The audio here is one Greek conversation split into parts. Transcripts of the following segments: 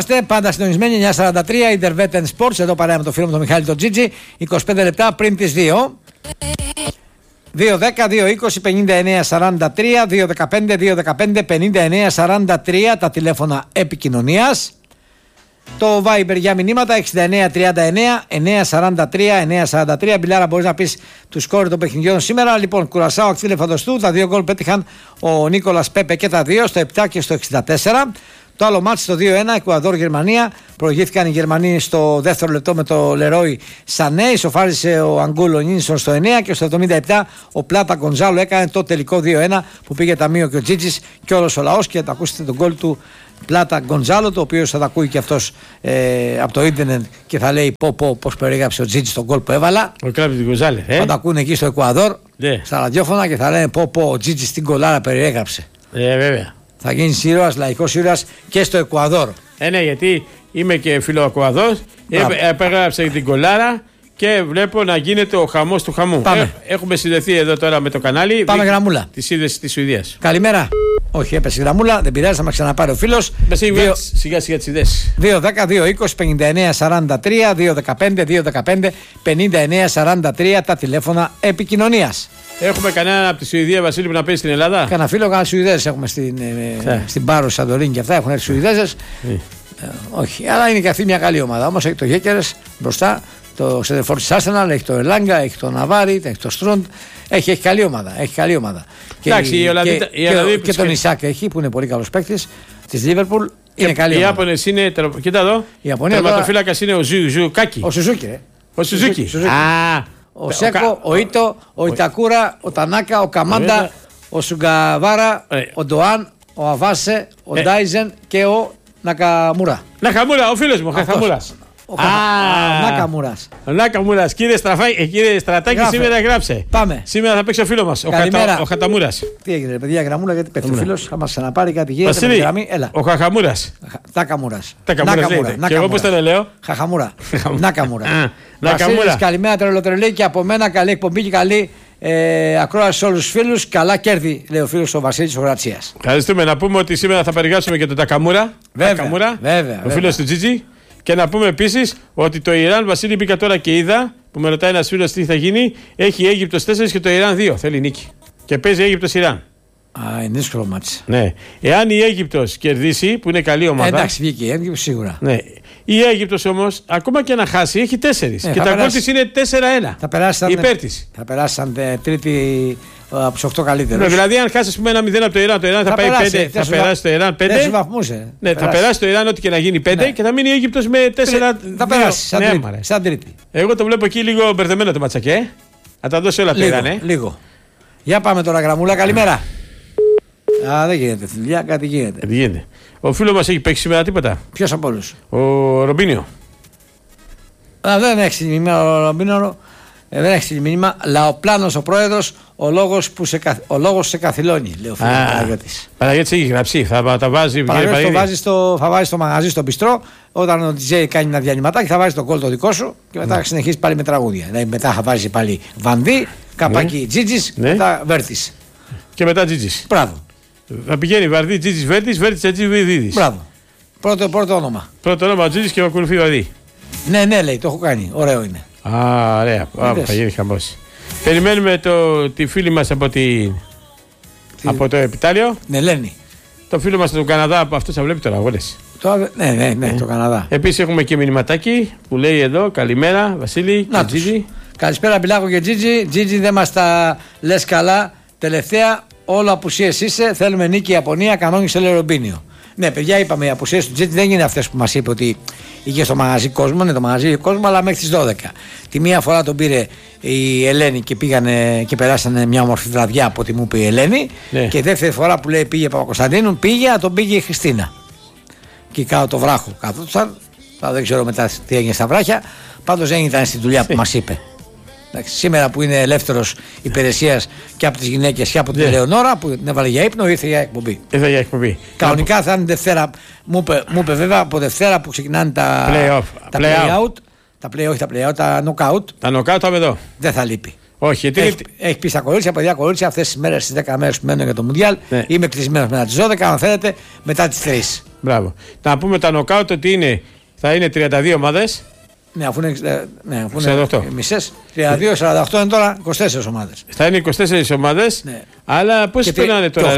Πάντα συντονισμένοι 9:43 Intervet Sports. Εδώ παρέα με το φίλο μου τον Μιχάλη τον Τζίτζι. 25 λεπτά πριν τις 2. 2-10-2-20-59-43 2-15-2-15-59-43 τα τηλέφωνα επικοινωνίας. Το Viber για μηνύματα 69-39-943-943. Μπιλάρα, μπορείς να πεις του σκόρ των παιχνιδιών σήμερα. Λοιπόν, Κουρασάο, Ακτήλε Φαντοστού. Τα 2 γκολ πέτυχαν ο Νίκολας Πέπε και τα 2 στο 7 και στο 64. Το άλλο μάτι στο 2-1, Εκουαδόρ-Γερμανία. Προηγήθηκαν οι Γερμανοί στο δεύτερο λεπτό με το Λερόι Σανέ. Ισοφάρισε ο Αγκούλο Νίνσον στο 9 και στο 77 ο Πλάτα Γκονζάλο έκανε το τελικό 2-1 που πήγε ταμείο και ο Τζίτζης και όλος ο λαός. Και θα ακούσετε τον γκολ του Πλάτα Γκονζάλο, το οποίο θα τα ακούει και αυτός από το ίντερνετ και θα λέει πώς περιγράψε ο Τζίτζης τον γκολ που έβαλα. Ο Κλάβης Γκονζάλε. Θα τα ακούνε εκεί στο Εκουαδόρ, στα ραδιόφωνα και θα λένε ο Τζίτζης την γκολάρα περιέγραψε. Βέβαια. Θα γίνει ήρωας, λαϊκός ήρωας και στο Εκουαδόρ. Ναι, γιατί είμαι και φίλο Εκουαδόρ. Επέγραψε την κολάρα και βλέπω να γίνεται ο χαμός του χαμού. Έχουμε συνδεθεί εδώ τώρα με το κανάλι. Πάμε γραμμούλα. Τη σύνδεση της Σουηδίας. Καλημέρα. Όχι, έπεσε η γραμμούλα, δεν πειράζει, θα με ξαναπάρει ο φίλος. Σιγά σιγά τις ιδέες. 2-10-2-20-59-43 2-15-2-15-59-43 τα τηλέφωνα επικοινωνίας. Έχουμε κανέναν από τη Σουηδία, Βασίλη, που να παίζει στην Ελλάδα? Κανένα φίλο, κανένα Σουηδέζες έχουμε στην Πάρο, Σαντορίνη και αυτά. Έχουν έρθει Σουηδέζες. Όχι, αλλά είναι και αυτή μια καλή ομάδα. Όμως έχει το Γέκερες μπροστά, το Σεντερφόρ της Arsenal, έχει το Ελάγκα, έχει το Ναβάρι, έχει το Στρούντ. Έχει καλή ομάδα. Έχει καλή ομάδα. Και τον Ισάκ έχει που είναι πολύ καλός παίκτης της Λίβερπουλ. Είναι καλή. Οι Ιάπωνες είναι. Κοίτα εδώ. Τερματοφύλακας είναι ο Ζουζουκάκι. Ο Σουζούκι. Ο Σουζούκι. Ο Σέκο, ο Ίτο, ο Ιτακούρα, ο Τανάκα, ο Καμάντα, ο Σουγκαβάρα, ο Ντοάν, ο Αβάσε, ο Ντάιζεν και ο Νακαμούρα. Νακαμούρα, ο φίλος μου, ο Χαχαμούρας. Νάκαμουρας. Ο Νάκαμουρας. Κύριε Στρατάκη, σήμερα γράψε. Πάμε. Σήμερα θα παίξει ο φίλος μας, ο Χαταμούρας. Τι έγινε, παιδιά, γραμμούλα, γιατί πέφτει ο φίλος. Θα μας ξαναπάρει κάτι γίνεται. Βασίλη, ο Χαχαμούρας. Τάκαμουρας. Και εγώ πώς το λέω? Χαχαμούρα. Νάκαμουρα. Βασίλης, καλημέρα τρελοτρελή και από μένα καλή εκπομπή και καλή ακρόαση σε όλους τους φίλους. Καλά κέρδη, λέει ο φίλος ο Βασίλης ο Γρατσίας. Ευχαριστούμε. Να πούμε ότι σήμερα θα περιγράψουμε και τον Τακαμούρα. Βέβαια. Ο φίλος του Τζίτζι. Και να πούμε επίσης ότι το Ιράν, Βασίλη, μπήκα τώρα και είδα που με ρωτάει ένας φίλος τι θα γίνει. Έχει η Αίγυπτος 4 και το Ιράν 2. Θέλει νίκη. Και παίζει Αίγυπτος Ιράν. Είναι δύσκολο μάτς. Ναι. Εάν η Αίγυπτος κερδίσει, που είναι καλή ομάδα. Εντάξει, βγήκε η Αίγυπτος σίγουρα. Ναι. Η Αίγυπτος όμως, ακόμα και να χάσει, έχει 4. Και τα γκολ της είναι 4-1. Θα περάσει υπέρ της. Θα περάσει σαν τρίτη από τους 8 καλύτερους. Ναι, δηλαδή, αν χάσει πούμε, ένα 0 από το Ιράν, το Ιράν θα πάει 5. Θα περάσει το Ιράν 5. Ναι, θα περάσει το Ιράν ό,τι και να γίνει 5 και θα μείνει η Αίγυπτος με 4. Θα περάσει σαν τρίτη. Εγώ το βλέπω εκεί λίγο μπερδεμένο το ματσακέ. Θα τα δώσει όλα το Ιράν. Λίγο. Για πάμε τώρα, γραμμούλα, καλημέρα. Δεν γίνεται στη δουλειά, κάτι γίνεται. Ο φίλος μας έχει παίξει σήμερα τίποτα? Ποιος από όλους? Ο Ρομπίνιο. Δεν έχει στείλει μήνυμα ο Ρομπίνιο. Δεν έχει στείλει μήνυμα. Λαοπλάνος ο πρόεδρος, ο λόγος σε καθυλώνει, λέει ο φίλος Παναγιώτης. Παναγιώτης έχει γράψει, θα τα βάζει. Θα βάζει στο μαγαζί στο μπιστρό. Όταν ο DJ κάνει ένα διαλυματάκι, θα βάζει τον κόλ το δικό σου και μετά θα συνεχίσει πάλι με τραγούδια. Δηλαδή μετά θα βάζει πάλι Βανδί, καπάκι Τζίτζης, μετά Βέρτης. Και μετά Τζίτζης. Μπράβο. Θα πηγαίνει Βαρδί, Τζίτζης, Βέρτης, Βέρτης, Τζίτζης, Βιδίδης. Μπράβο. Πρώτο όνομα. Πρώτο όνομα Τζίτζης και ακολουθεί Βαρδί. Ναι, λέει, το έχω κάνει. Ωραίο είναι. Ωραία. Θα γίνει χαμός. Περιμένουμε τη φίλη μας από το Επιτάλιο. Ναι, Ελένη. Το φίλο μας του Καναδά, αυτός θα βλέπει τώρα αγώνες. Ναι, το Καναδά. Επίσης έχουμε και μηνυματάκι που λέει εδώ καλημέρα Βασίλη και Τζίτζη. Καλησπέρα Μπιλάκο και Τζίτζη. Τζίτζη, δεν μας τα λες καλά. Τελευταία, όλο απουσίες είσαι. Θέλουμε νίκη Ιαπωνία, κανόνισε λέει Ρομπίνιο. Ναι, παιδιά, είπαμε οι απουσίες του Τζίτζη δεν είναι αυτές που μας είπε ότι είχε στο μαγαζί κόσμο. Είναι το μαγαζί κόσμο, αλλά μέχρι τις 12. Τη μία φορά τον πήρε η Ελένη και πήγανε και περάσανε μια όμορφη βραδιά από ό,τι μου είπε η Ελένη. Ναι. Και η δεύτερη φορά που λέει πήγε Παπακοσταντίνου, τον πήγε η Χριστίνα. Και κάτω το βράχο καθόταν. Δεν ξέρω μετά τι έγινε στα βράχια. Πάντως δεν ήταν στη δουλειά που μας είπε. Εντάξει, σήμερα που είναι ελεύθερος υπηρεσίας και από τις γυναίκες και από την Ελεονόρα που την έβαλε για ύπνο, ήρθε για εκπομπή. Κανονικά θα είναι Δευτέρα. Μου είπε βέβαια από Δευτέρα που ξεκινάνε τα play-out. Τα play-out, τα knockout. Τα knockout θα με δω. Δεν θα λείπει. Όχι, γιατί έχει πει στα κορίτσια, παιδιά, κορίτσια, αυτές τις μέρες, στις 10 μέρες που μένουν για το Μουντιάλ, ναι. Είμαι κλεισμένος μετά τις 12, αν θέλετε, μετά τις 3. Μπράβο. Να πούμε τα νοκάουτ ότι θα είναι 32 ομάδες. Ναι, αφού είναι μισές. 32-48 είναι τώρα 24 ομάδες. Θα είναι 24 ομάδες. Ναι. Αλλά πώς περνάνε τώρα?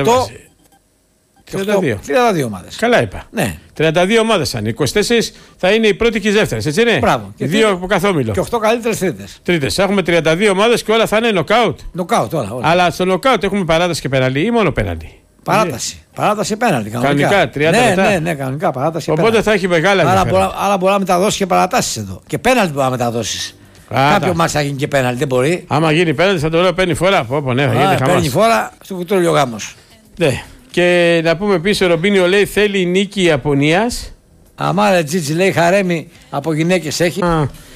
32 ομάδες. Καλά είπα. Ναι. 32 ομάδες θα είναι. 24 θα είναι οι πρώτοι και οι δεύτερες. Έτσι είναι. Μπράβο. Και 2 από καθόμιλο. Και 8 καλύτερες τρίτες. Έχουμε 32 ομάδες και όλα θα είναι νοκάουτ. Νοκάουτ, όλα. Αλλά στο νοκάουτ έχουμε παράταση και πέναλτι ή μόνο πέναλτι? Παράταση πέναλτι. Κανονικά 30 λεπτά. Ναι, κανονικά παράταση. Οπότε πέναλτι. θα έχει μεγάλα ενδιαφέρον. Άρα μπορεί να μεταδώσει και παρατάσεις εδώ. Και πέναλτι μπορεί να μεταδώσει. Κάποιο μάτς θα γίνει και πέναλτι, δεν μπορεί. Άμα γίνει πέναλτι θα το λέω παίρνει φορά. Παίρνει φορά στο κουτρούλιο γάμος. Ναι. Και να πούμε επίσης, ο Ρομπίνιο λέει θέλει νίκη Ιαπωνίας. Αμάρε Τζίτζι λέει χαρέμι από γυναίκες έχει.